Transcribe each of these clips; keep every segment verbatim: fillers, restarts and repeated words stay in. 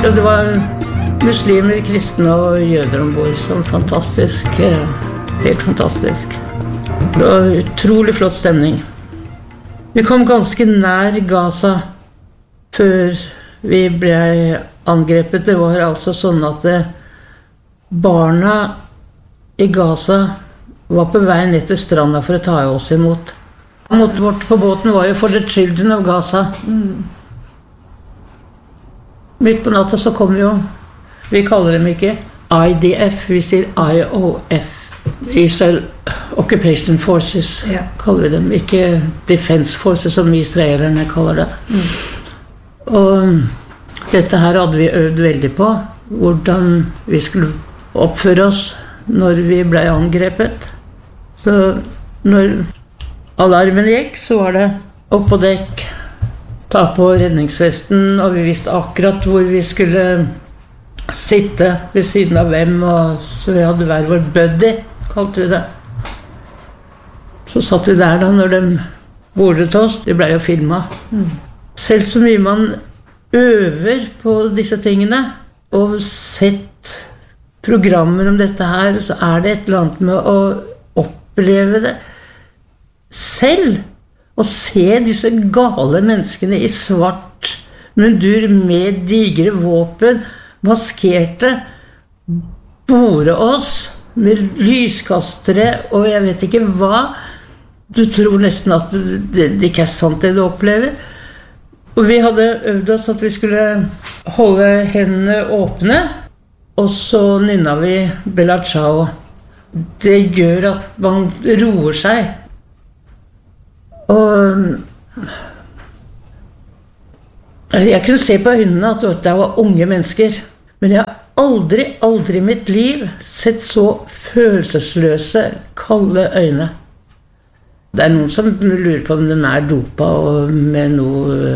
Det var muslimer, kristne og jøder ombord, som fantastisk, helt fantastisk. Det var utrolig flott stemning. Vi kom ganske nær Gaza før vi ble angrepet. Det var altså sånn at barna i Gaza var på vei ned til stranda for å ta oss imot. Mottoet vårt på båten var jo For the Children of Gaza. Mm. Midt på natta så kom jo, vi kaller dem ikke I D F, vi sier I O F. Israel Occupation Forces, ja. Kaller vi dem. Ikke Defense Forces som israelerne kaller det. Mm. Og dette her hadde vi øvd veldig på, hvordan vi skulle oppføre oss når vi ble angrepet. Så når alarmen gikk, så var det opp på dekk, ta på redningsvesten, og vi visste akkurat hvor vi skulle sitte ved siden av hvem, og så vi hadde hver vår buddy, kalte vi det. Så satt vi der da, når de bordet oss, det ble jo filmet. Mm. Selv så mye man øver på disse tingene, og sett programmer om dette her, så er det et eller annet med å oppleve det selv, og se disse gale menneskene i svart mundur med digre våpen, maskerte, bore oss med lyskastere, og jeg vet ikke hva. Du tror nesten at det, det ikke er sant det du opplever. Og vi hadde øvd oss at vi skulle holde hendene åpne, og så nynna vi Bella Ciao. Det gjør at man roer seg. Og jeg kunne se på øynene at det var unge mennesker, men jeg har aldri, aldri i mitt liv sett så følelsesløse, kalde øyne. Det er noen som lurer på om de er dopa og med noe.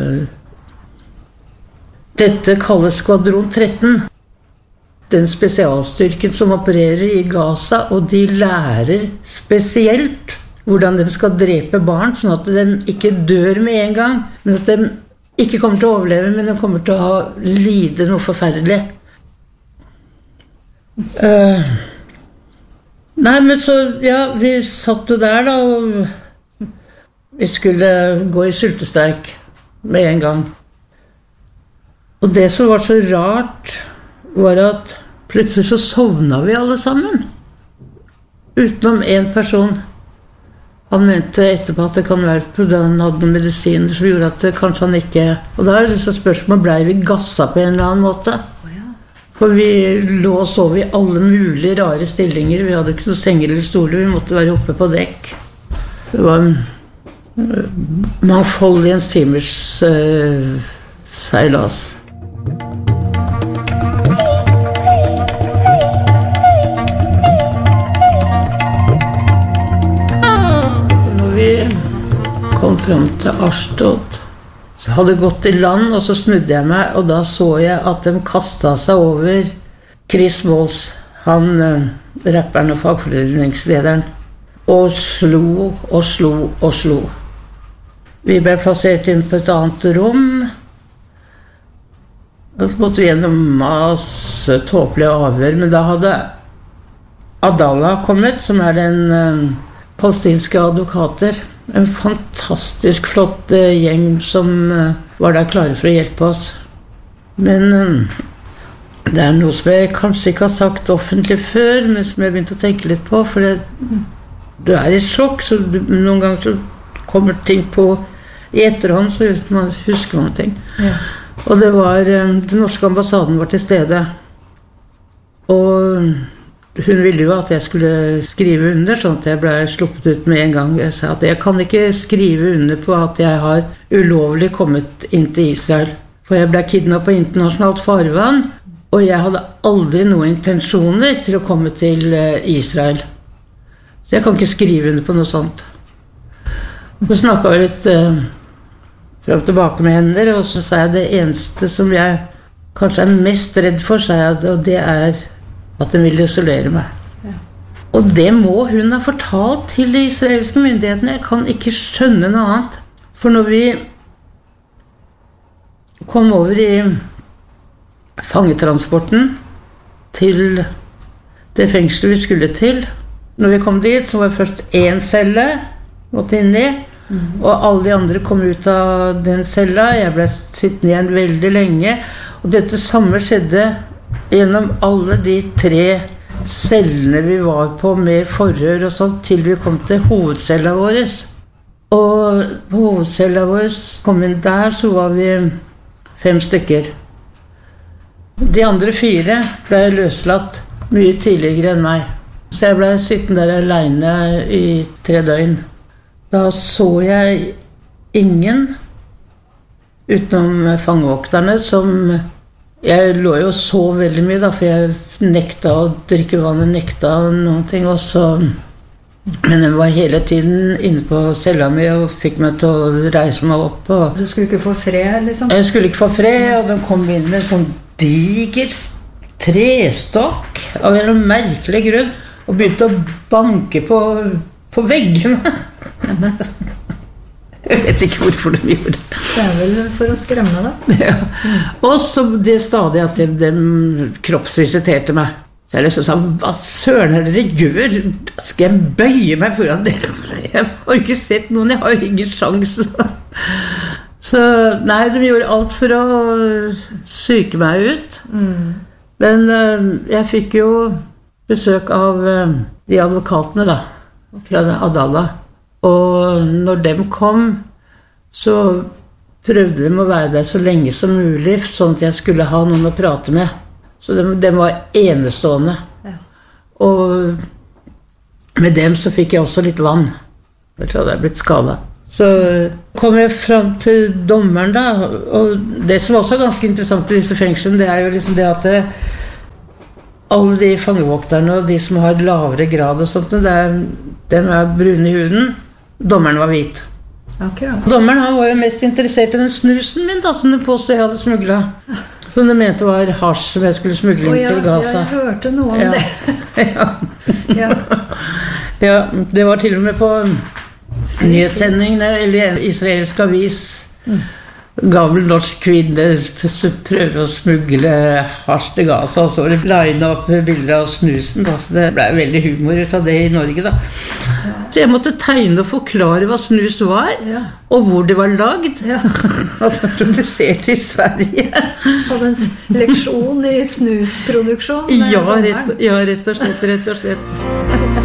Dette kalles Skvadron tretten. Den spesialstyrken som opererer i Gaza, og de lærer spesielt hvordan de skal drepe barn, sånn at de ikke dør med en gang, men at de ikke kommer til å overleve, men de kommer til å ha lide noe forferdelig. Uh, nei, men så, ja, vi satt jo der da, og vi skulle gå i sultestreik med en gang. Og det som var så rart, var at plutselig så sovna vi alle sammen, utenom en person. Han mente etterpå at det kan være fordi han hadde noen medisiner som gjorde at det kanskje han ikke. Og da er disse spørsmålene, ble vi gassa på en eller annen måte. For vi lå og sov i alle mulige rare stillinger. Vi hadde ikke noen senger eller stoler, vi måtte være oppe på dekk. Det var mangfoldighens timers uh, seilas. Kom frem til Ashdod, så hadde jeg gått i land, og så snudde jeg meg, og da så jeg at de kastet seg over Chris Walls, han eh, rapperen og fagforeningslederen, og slo og slo og slo. Vi ble plassert inn på et annet rom, og så måtte vi gjennom masse tåpelige avhør, men da hadde Adallah kommet, som er den eh, palestinske advokater. En fantastisk flott uh, gjeng som uh, var der klare for å hjelpe oss. Men uh, det er noe som jeg kanskje ikke har sagt offentlig før, men som jeg begynte å tenke litt på, for det, du er i sjokk, så du, noen ganger så kommer ting på i etterhånd, så man husker man ting. Ja. Og det var, uh, den norske ambassaden var til stede, og hun ville jo at jeg skulle skrive under, sånn at jeg ble sluppet ut med en gang. Jeg sa at jeg kan ikke skrive under på at jeg har ulovlig kommet inn til Israel. For jeg ble kidnappet på internasjonalt farvann, og jeg hadde aldri noen intensjoner til å komme til Israel. Så jeg kan ikke skrive under på noe sånt. Så snakket jeg litt uh, frem og tilbake med henne, og så sa jeg det eneste som jeg kanskje er mest redd for, sa jeg, og det er at den vil isolere meg. Ja. Og det må hun ha fortalt til de israelske myndighetene. Jeg kan ikke skjønne noe annet. For når vi kom over i fangetransporten til det fengselet vi skulle til. Når vi kom dit, så var det først én celle måtte inn i, mm. og alle de andre kom ut av den cella. Jeg ble sittende igjen veldig lenge, og dette samme skjedde gjennom alle de tre cellene vi var på med forhør og sånt, til vi kom til hovedcella vår. Og på hovedcella vår kom inn der, så var vi fem stykker. De andre fire ble løslatt mye tidligere enn meg. Så jeg ble sittende der alene i tre døgn. Da så jeg ingen utenom fangevokterne som... Jeg lå jo så veldig mye da, for jeg nekta å drikke vann, nekta noen ting også. Men den var hele tiden inne på cella mi og fikk meg til å reise meg opp. Og du skulle ikke få fred, liksom? Jeg skulle ikke få fred, og den kom inn med en sånn diger trestokk av en merkelig grunn, og begynte å banke på, på veggene. Jeg vet ikke hvorfor de gjorde det. Det er vel for å skremme da. Ja. Og så det stadig at de, de kroppsvisiterte meg. Så jeg liksom sa, hva søren er det dere gjør? Skal jeg bøye meg foran dere? Jeg har ikke sett noen, jeg har ingen sjanse. Så nei, de gjorde alt for å syke meg ut. Mm. Men uh, jeg fikk jo besøk av uh, de advokatene da, fra Adalla. Og når de kom, så prøvde de å være der så lenge som mulig, sånn at jeg skulle ha noen å prate med. Så de, de var enestående. Ja. Og med dem så fikk jeg også litt vann. Jeg tror jeg hadde blitt skadet. Så kom jeg frem til dommeren da, og det som også er ganske interessant i disse fengslene, det er jo liksom det at det, alle de fangevokterne og de som har lavere grad og sånt, det er, de er brune i huden. Dommeren var hvit. Akkurat. Dommeren han var jo mest interessert i den snusen min da, som de påstod jeg hadde smuglet. Som de mente var hasj som jeg skulle smugle inn ja, til Gaza. Jeg hørte noe om ja. det. ja. ja. ja, det var til og med på nyhetssendingene, eller israelsk avis. Mm. Gammel norsk kvinne prøver å smugle hasj til Gaza, og så var det line opp bilder av snusen da, så det ble veldig humor ut av det i Norge da. Ja. Så jeg måtte tegne og forklare hva snus var, ja. Og hvor det var lagd. Ja. Og det var produsert i Sverige. Hadde en leksjon i snusproduksjon. Ja, rett, ja, rett og slett, rett og slett.